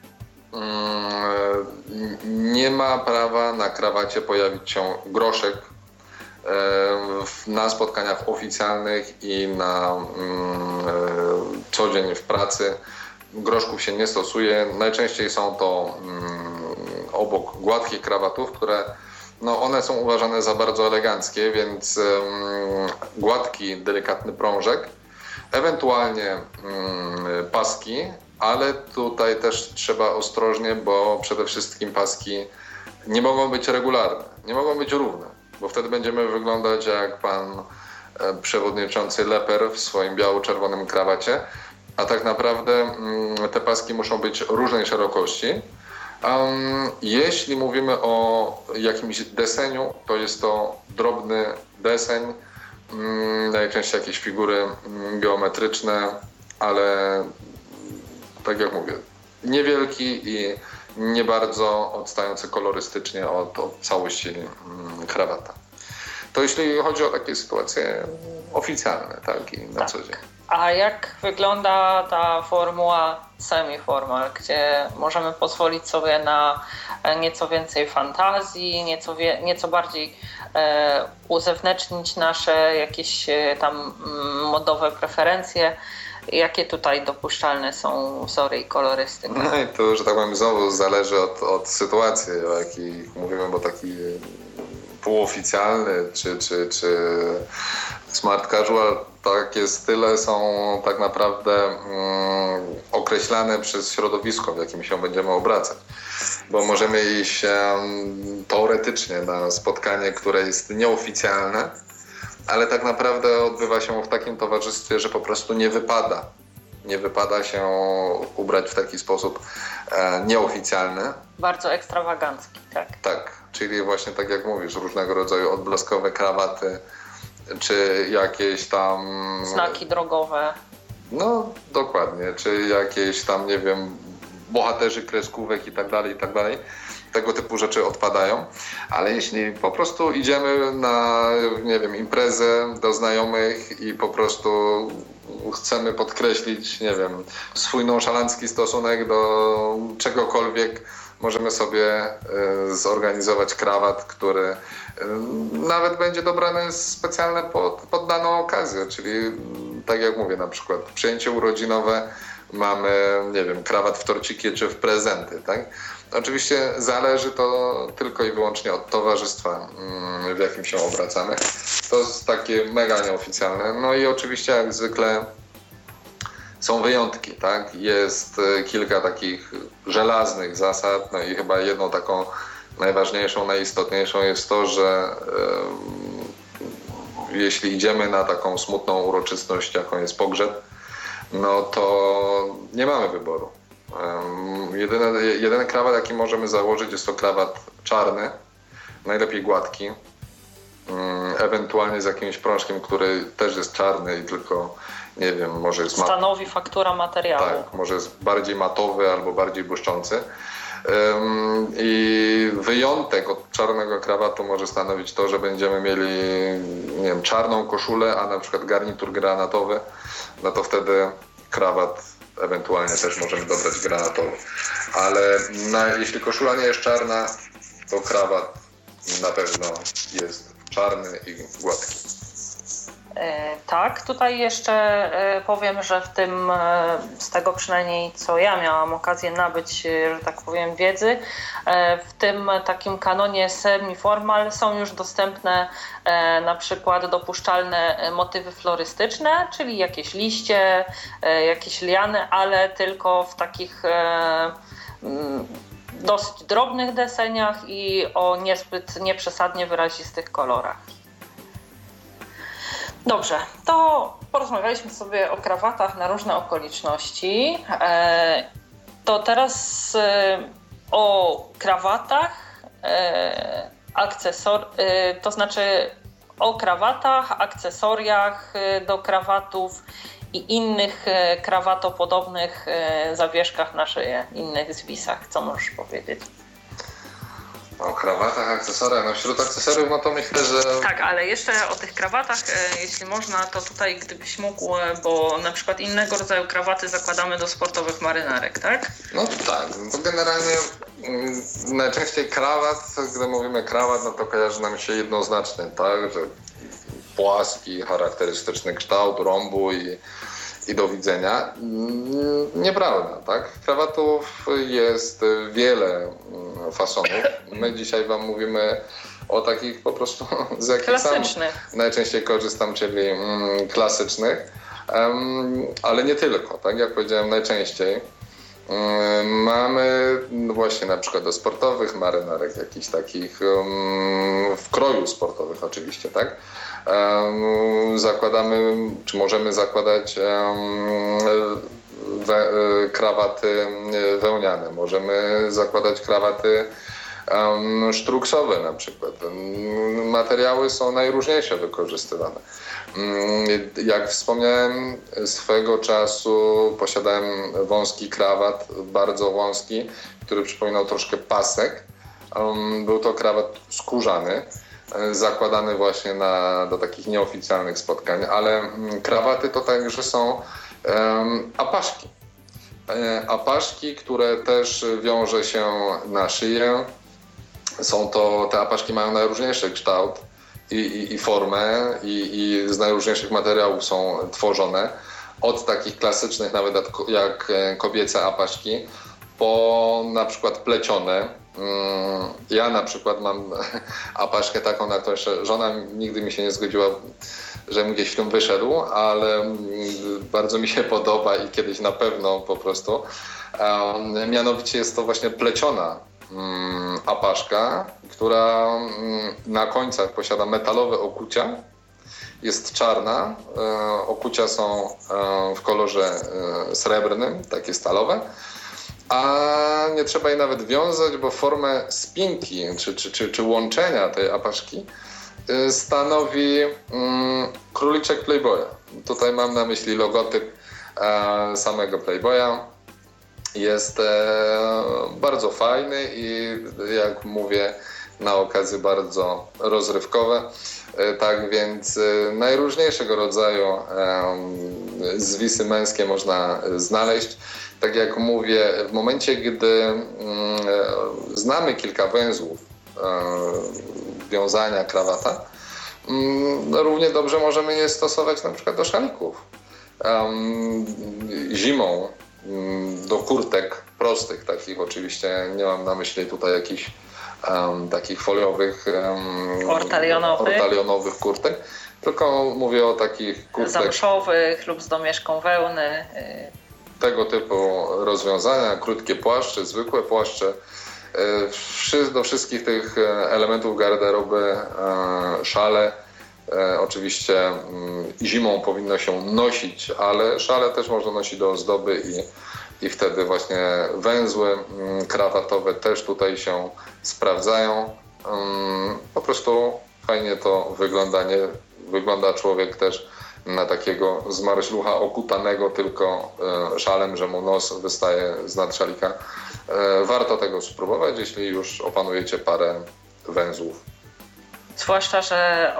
nie ma prawa na krawacie pojawić się groszek na spotkaniach oficjalnych i na co dzień w pracy. Groszków się nie stosuje. Najczęściej są to obok gładkich krawatów, które one są uważane za bardzo eleganckie, więc gładki, delikatny prążek, ewentualnie paski, ale tutaj też trzeba ostrożnie, bo przede wszystkim paski nie mogą być regularne, nie mogą być równe, bo wtedy będziemy wyglądać jak pan przewodniczący Leper w swoim biało-czerwonym krawacie, a tak naprawdę te paski muszą być różnej szerokości. Jeśli mówimy o jakimś deseniu, to jest to drobny deseń, najczęściej jakieś figury geometryczne, ale tak jak mówię, niewielki i nie bardzo odstający kolorystycznie od całości krawata. To jeśli chodzi o takie sytuacje oficjalne, tak, i na co dzień. A jak wygląda ta formuła semi-formal, gdzie możemy pozwolić sobie na nieco więcej fantazji, nieco bardziej uzewnętrznić nasze jakieś tam modowe preferencje? Jakie tutaj dopuszczalne są wzory i kolorystyka? No i to, że tak powiem, znowu zależy od sytuacji, o jakich mówimy, bo taki półoficjalny czy smart casual, takie style są tak naprawdę określane przez środowisko, w jakim się będziemy obracać. Bo możemy iść teoretycznie na spotkanie, które jest nieoficjalne, ale tak naprawdę odbywa się w takim towarzystwie, że po prostu nie wypada się ubrać w taki sposób nieoficjalny. Bardzo ekstrawagancki, tak. Tak, czyli właśnie tak jak mówisz, różnego rodzaju odblaskowe krawaty, czy jakieś tam... Znaki drogowe. No, dokładnie, czy jakieś tam, nie wiem, bohaterzy kreskówek i tak dalej. Tego typu rzeczy odpadają, ale jeśli po prostu idziemy na, nie wiem, imprezę do znajomych i po prostu chcemy podkreślić, nie wiem, swój nonszalancki stosunek do czegokolwiek, możemy sobie zorganizować krawat, który nawet będzie dobrany specjalnie pod daną okazję, czyli tak jak mówię, na przykład przyjęcie urodzinowe, mamy, nie wiem, krawat w torciki czy w prezenty, tak? Oczywiście zależy to tylko i wyłącznie od towarzystwa, w jakim się obracamy. To jest takie mega nieoficjalne. No i oczywiście jak zwykle są wyjątki, tak? Jest kilka takich żelaznych zasad, no i chyba jedną taką najważniejszą, najistotniejszą jest to, że jeśli idziemy na taką smutną uroczystość, jaką jest pogrzeb, no to nie mamy wyboru. Jedyny krawat, jaki możemy założyć, jest to krawat czarny, najlepiej gładki, ewentualnie z jakimś prążkiem, który też jest czarny i tylko, nie wiem, może jest... Stanowi faktura materiału. Tak, może jest bardziej matowy albo bardziej błyszczący. I wyjątek od czarnego krawatu może stanowić to, że będziemy mieli, nie wiem, czarną koszulę, a na przykład garnitur granatowy, no to wtedy krawat ewentualnie też możemy dobrać granatowy. Ale jeśli koszula nie jest czarna, to krawat na pewno jest czarny i gładki. Tak, tutaj jeszcze powiem, że w tym, z tego przynajmniej co ja miałam okazję nabyć, że tak powiem, wiedzy, w tym takim kanonie semi-formal są już dostępne na przykład dopuszczalne motywy florystyczne, czyli jakieś liście, jakieś liany, ale tylko w takich dosyć drobnych deseniach i o niezbyt nieprzesadnie wyrazistych kolorach. Dobrze, to porozmawialiśmy sobie o krawatach na różne okoliczności. To teraz o krawatach, to znaczy o krawatach, akcesoriach do krawatów i innych krawatopodobnych zawieszkach na szyję, innych zwisach. Co możesz powiedzieć? O krawatach, akcesoriach. No wśród akcesoriów, no to myślę, że... Tak, ale jeszcze o tych krawatach, jeśli można, to tutaj gdybyś mógł, bo na przykład innego rodzaju krawaty zakładamy do sportowych marynarek, tak? No tak, to generalnie najczęściej krawat, gdy mówimy krawat, no to kojarzy nam się jednoznacznie, tak, że płaski, charakterystyczny kształt rąbu i do widzenia. Nieprawda, tak? Krawatów jest wiele fasonów. My dzisiaj wam mówimy o takich po prostu, z jakich sam najczęściej korzystam, czyli klasycznych, ale nie tylko, tak? Jak powiedziałem, najczęściej. Mamy właśnie na przykład do sportowych marynarek, jakichś takich w kroju sportowych oczywiście, tak? Zakładamy, czy możemy zakładać krawaty wełniane, możemy zakładać krawaty sztruksowe na przykład. Materiały są najróżniejsze wykorzystywane. Jak wspomniałem, swego czasu posiadałem wąski krawat, bardzo wąski, który przypominał troszkę pasek. Był to krawat skórzany, zakładany właśnie do takich nieoficjalnych spotkań, ale krawaty to także są apaszki. Apaszki, które też wiąże się na szyję. Te apaszki mają najróżniejszy kształt i formę i z najróżniejszych materiałów są tworzone. Od takich klasycznych nawet jak kobiece apaszki, po na przykład plecione, Ja na przykład mam apaszkę taką, na którą jeszcze żona nigdy mi się nie zgodziła, żebym gdzieś w tym wyszedł, ale bardzo mi się podoba i kiedyś na pewno po prostu. Mianowicie jest to właśnie pleciona apaszka, która na końcach posiada metalowe okucia. Jest czarna, okucia są w kolorze srebrnym, takie stalowe, a nie trzeba jej nawet wiązać, bo formę spinki czy łączenia tej apaszki stanowi króliczek Playboya. Tutaj mam na myśli logotyp samego Playboya. Jest bardzo fajny i jak mówię, na okazję bardzo rozrywkowe. Tak więc najróżniejszego rodzaju zwisy męskie można znaleźć. Tak jak mówię, w momencie, gdy znamy kilka węzłów wiązania krawata, równie dobrze możemy je stosować na przykład do szalików. Zimą do kurtek prostych, takich oczywiście, nie mam na myśli tutaj jakichś takich foliowych, ortalionowych kurtek, tylko mówię o takich kurtek zamszowych lub z domieszką wełny. Tego typu rozwiązania, krótkie płaszcze, zwykłe płaszcze. Do wszystkich tych elementów garderoby, szale oczywiście zimą powinno się nosić, ale szale też można nosić do ozdoby i wtedy właśnie węzły krawatowe też tutaj się sprawdzają. Po prostu fajnie to wygląda. Nie wygląda człowiek też na takiego zmarzlucha okutanego tylko szalem, że mu nos wystaje z nad szalika. Warto tego spróbować, jeśli już opanujecie parę węzłów. Zwłaszcza, że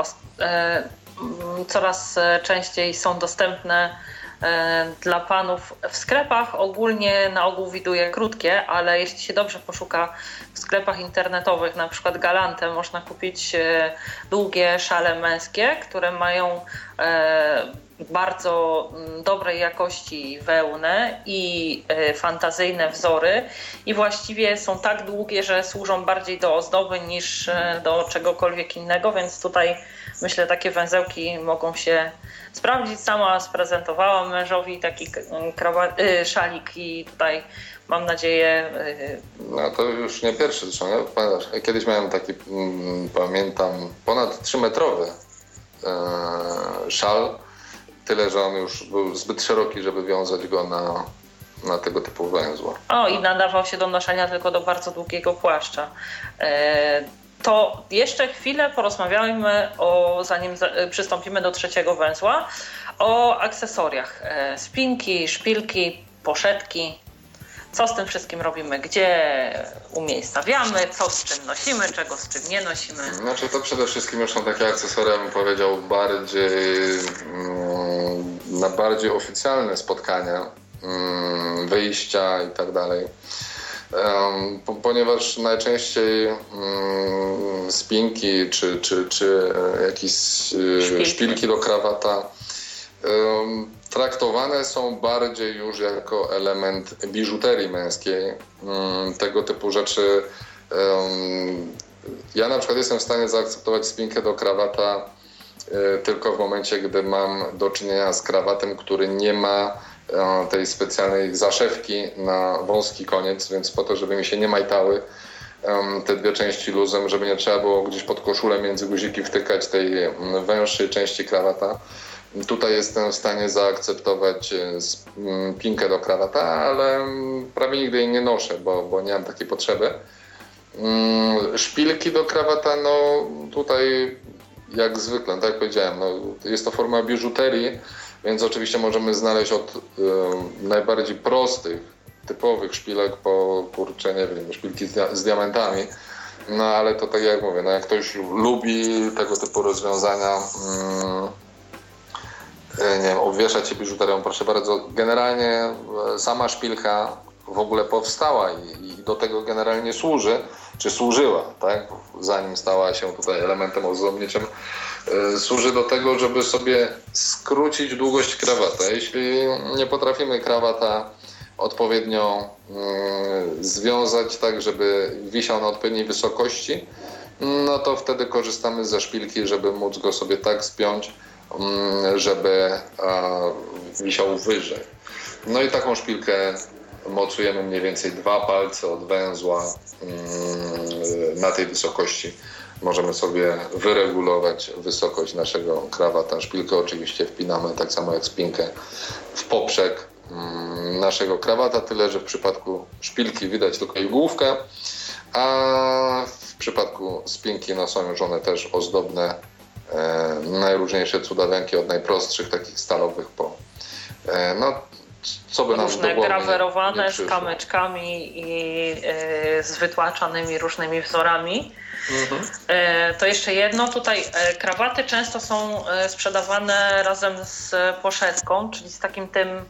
coraz częściej są dostępne dla panów w sklepach. Ogólnie na ogół widuję krótkie, ale jeśli się dobrze poszuka w sklepach internetowych, na przykład Galante, można kupić długie szale męskie, które mają bardzo dobrej jakości wełnę i fantazyjne wzory i właściwie są tak długie, że służą bardziej do ozdoby niż do czegokolwiek innego, więc tutaj myślę, takie węzełki mogą się sprawdzić. Sama sprezentowałam mężowi taki szalik i tutaj mam nadzieję... No to już nie pierwszy zresztą. Ja kiedyś miałem taki, pamiętam, ponad 3-metrowy szal. Tyle, że on już był zbyt szeroki, żeby wiązać go na tego typu węzła. I nadawał się do noszenia tylko do bardzo długiego płaszcza. To jeszcze chwilę porozmawiajmy, zanim przystąpimy do trzeciego węzła, o akcesoriach. Spinki, szpilki, poszetki. Co z tym wszystkim robimy? Gdzie umiejscawiamy? Co z czym nosimy? Czego z czym nie nosimy? Znaczy to przede wszystkim już są takie akcesoria, bym powiedział, na bardziej oficjalne spotkania, wyjścia i tak dalej. Ponieważ najczęściej spinki czy jakieś szpilki do krawata traktowane są bardziej już jako element biżuterii męskiej. Tego typu rzeczy. Ja na przykład jestem w stanie zaakceptować spinkę do krawata tylko w momencie, gdy mam do czynienia z krawatem, który nie ma tej specjalnej zaszewki na wąski koniec, więc po to, żeby mi się nie majtały te dwie części luzem, żeby nie trzeba było gdzieś pod koszulę między guziki wtykać tej węższej części krawata. Tutaj jestem w stanie zaakceptować spinkę do krawata, ale prawie nigdy jej nie noszę, bo nie mam takiej potrzeby. Szpilki do krawata, no tutaj jak zwykle, tak jak powiedziałem, no, jest to forma biżuterii, więc oczywiście możemy znaleźć od najbardziej prostych, typowych szpilek po, kurczę, nie wiem, szpilki z diamentami. No ale to tak jak mówię, no, jak ktoś lubi tego typu rozwiązania, nie wiem, obwieszać się biżuterią, proszę bardzo. Generalnie sama szpilka w ogóle powstała i do tego generalnie służy, czy służyła, tak? Zanim stała się tutaj elementem ozdobniczym, służy do tego, żeby sobie skrócić długość krawata. Jeśli nie potrafimy krawata odpowiednio związać tak, żeby wisiał na odpowiedniej wysokości, no to wtedy korzystamy ze szpilki, żeby móc go sobie tak spiąć, żeby wisiał wyżej. No i taką szpilkę mocujemy mniej więcej 2 palce od węzła na tej wysokości. Możemy sobie wyregulować wysokość naszego krawata. Szpilkę oczywiście wpinamy tak samo jak spinkę w poprzek naszego krawata, tyle że w przypadku szpilki widać tylko jej główkę, a w przypadku spinki no, są już one też ozdobne, najróżniejsze cudawianki od najprostszych, takich stalowych po no, co by nam różne do głowy grawerowane nie z kamyczkami i z wytłaczanymi różnymi wzorami. To jeszcze jedno, tutaj krawaty często są sprzedawane razem z poszetką, czyli z takim tym,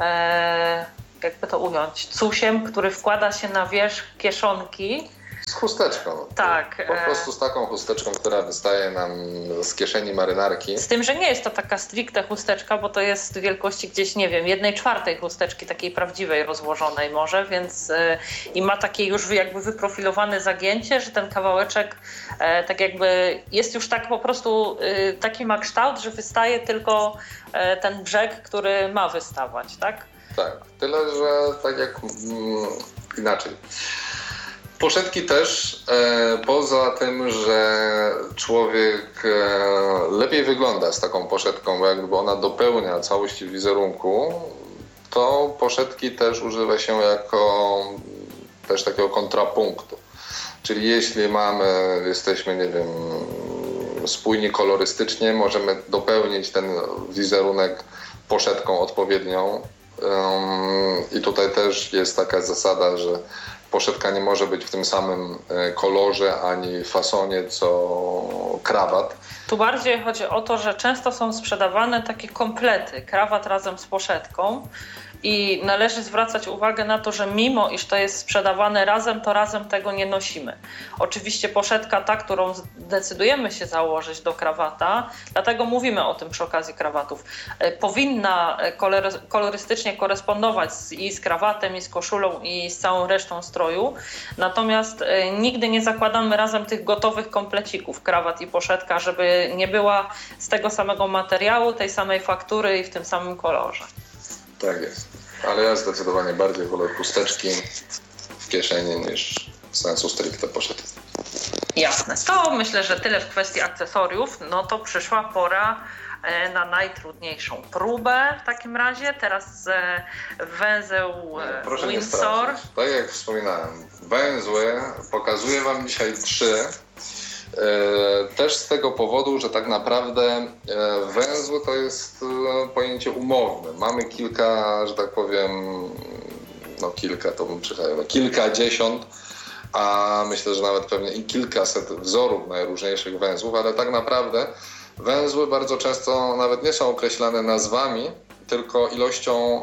jakby to ująć, cusiem, który wkłada się na wierzch kieszonki. Z chusteczką. Tak. Po prostu z taką chusteczką, która wystaje nam z kieszeni marynarki. Z tym, że nie jest to taka stricte chusteczka, bo to jest wielkości gdzieś, nie wiem, 1/4 chusteczki, takiej prawdziwej, rozłożonej może, więc i ma takie już jakby wyprofilowane zagięcie, że ten kawałeczek tak jakby jest już tak po prostu, taki ma kształt, że wystaje tylko ten brzeg, który ma wystawać, tak? Tak, tyle, że tak jak inaczej. Poszetki też, poza tym, że człowiek lepiej wygląda z taką poszetką, bo jakby ona dopełnia całości wizerunku, to poszetki też używa się jako też takiego kontrapunktu. Czyli jeśli jesteśmy, nie wiem, spójni kolorystycznie, możemy dopełnić ten wizerunek poszetką odpowiednią. I tutaj też jest taka zasada, że poszetka nie może być w tym samym kolorze ani fasonie co krawat. Tu bardziej chodzi o to, że często są sprzedawane takie komplety, krawat razem z poszetką i należy zwracać uwagę na to, że mimo iż to jest sprzedawane razem, to razem tego nie nosimy. Oczywiście poszetka ta, którą decydujemy się założyć do krawata, dlatego mówimy o tym przy okazji krawatów, powinna kolorystycznie korespondować i z krawatem, i z koszulą, i z całą resztą stroju. Natomiast nigdy nie zakładamy razem tych gotowych komplecików, krawat i poszetka, żeby nie była z tego samego materiału, tej samej faktury i w tym samym kolorze. Tak jest. Ale ja zdecydowanie bardziej wolę chusteczki w kieszeni niż w sensu stricte poszetki. Jasne. To myślę, że tyle w kwestii akcesoriów. No to przyszła pora na najtrudniejszą próbę w takim razie. Teraz węzeł Proszę Windsor. Nie tak jak wspominałem, węzły pokazuję Wam dzisiaj 3. Też z tego powodu, że tak naprawdę węzły to jest pojęcie umowne. Mamy kilka, że tak powiem, no kilka to bym przyjechał, kilkadziesiąt, a myślę, że nawet pewnie i kilkaset wzorów najróżniejszych węzłów, ale tak naprawdę węzły bardzo często nawet nie są określane nazwami, tylko ilością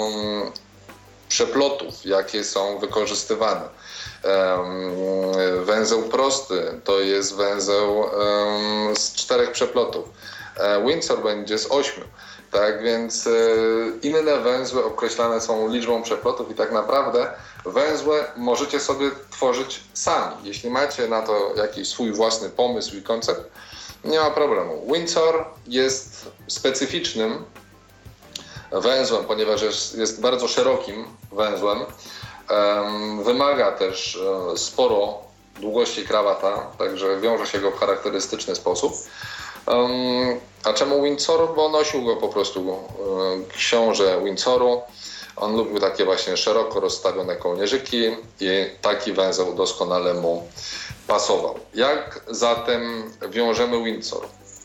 przeplotów, jakie są wykorzystywane. Węzeł prosty to jest węzeł z 4 przeplotów. Windsor będzie z 8. Tak więc inne węzły określane są liczbą przeplotów i tak naprawdę węzły możecie sobie tworzyć sami. Jeśli macie na to jakiś swój własny pomysł i koncept, nie ma problemu. Windsor jest specyficznym węzłem, ponieważ jest bardzo szerokim węzłem. Wymaga też sporo długości krawata, także wiąże się go w charakterystyczny sposób. A czemu Windsor? Bo nosił go po prostu książę Windsoru. On lubił takie właśnie szeroko rozstawione kołnierzyki i taki węzeł doskonale mu pasował. Jak zatem wiążemy Windsor?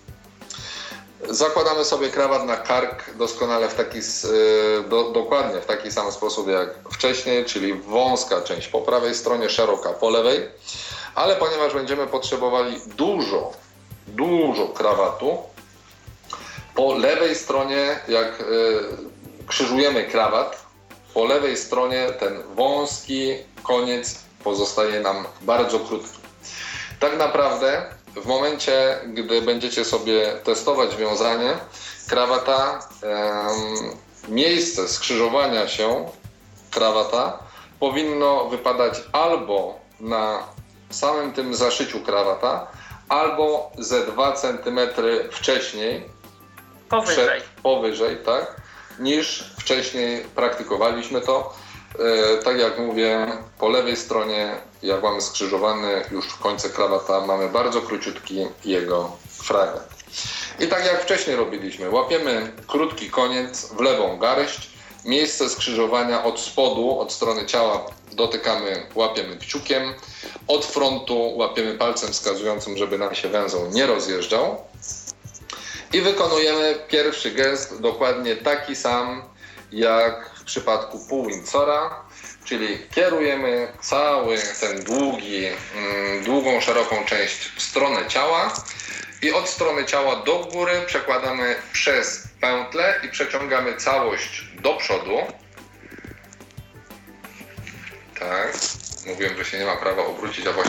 Zakładamy sobie krawat na kark doskonale dokładnie w taki sam sposób jak wcześniej, czyli wąska część po prawej stronie, szeroka po lewej, ale ponieważ będziemy potrzebowali dużo krawatu, po lewej stronie, jak krzyżujemy krawat, po lewej stronie ten wąski koniec pozostaje nam bardzo krótki. Tak naprawdę w momencie, gdy będziecie sobie testować wiązanie krawata, miejsce skrzyżowania się krawata powinno wypadać albo na samym tym zaszyciu krawata, albo ze 2 cm wcześniej, powyżej, tak, niż wcześniej praktykowaliśmy to. Tak jak mówię, po lewej stronie, jak mamy skrzyżowany już w końcu krawata, mamy bardzo króciutki jego fragment. I tak jak wcześniej robiliśmy, łapiemy krótki koniec w lewą garść, miejsce skrzyżowania od spodu, od strony ciała dotykamy, łapiemy kciukiem, od frontu łapiemy palcem wskazującym, żeby nam się węzeł nie rozjeżdżał. I wykonujemy pierwszy gest dokładnie taki sam jak w przypadku pół-Windsora, czyli kierujemy cały ten długą, szeroką część w stronę ciała i od strony ciała do góry przekładamy przez pętlę i przeciągamy całość do przodu. Tak, mówiłem, że się nie ma prawa obrócić, a właśnie